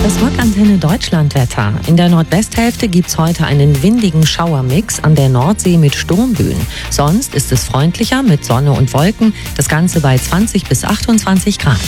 Das Rockantenne Deutschlandwetter. In der Nordwesthälfte gibt es heute einen windigen Schauermix an der Nordsee mit Sturmböen. Sonst ist es freundlicher mit Sonne und Wolken. Das Ganze bei 20 bis 28 Grad.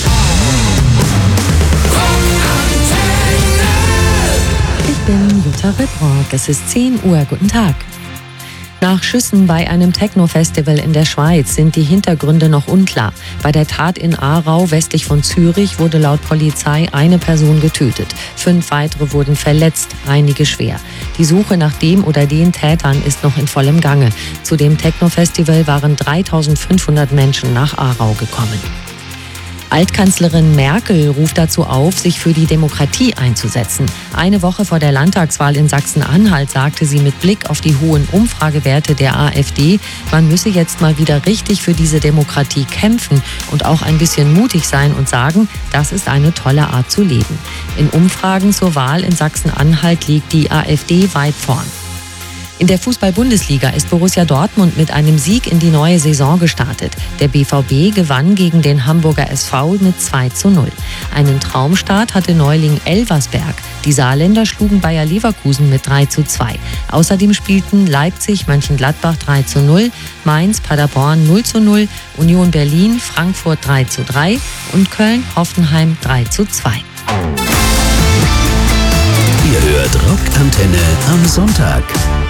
Ich bin Jutta Rittrock. Es ist 10 Uhr. Guten Tag. Nach Schüssen bei einem Techno-Festival in der Schweiz sind die Hintergründe noch unklar. Bei der Tat in Aarau westlich von Zürich wurde laut Polizei eine Person getötet. 5 weitere wurden verletzt, einige schwer. Die Suche nach dem oder den Tätern ist noch in vollem Gange. Zu dem Techno-Festival waren 3.500 Menschen nach Aarau gekommen. Altkanzlerin Merkel ruft dazu auf, sich für die Demokratie einzusetzen. Eine Woche vor der Landtagswahl in Sachsen-Anhalt sagte sie mit Blick auf die hohen Umfragewerte der AfD, man müsse jetzt mal wieder richtig für diese Demokratie kämpfen und auch ein bisschen mutig sein und sagen, das ist eine tolle Art zu leben. In Umfragen zur Wahl in Sachsen-Anhalt liegt die AfD weit vorn. In der Fußball-Bundesliga ist Borussia Dortmund mit einem Sieg in die neue Saison gestartet. Der BVB gewann gegen den Hamburger SV mit 2:0. Einen Traumstart hatte Neuling Elversberg. Die Saarländer schlugen Bayer Leverkusen mit 3:2. Außerdem spielten Leipzig Mönchengladbach 3:0, Mainz Paderborn 0:0, Union Berlin Frankfurt 3:3 und Köln Hoffenheim 3:2. Ihr hört Rockantenne am Sonntag.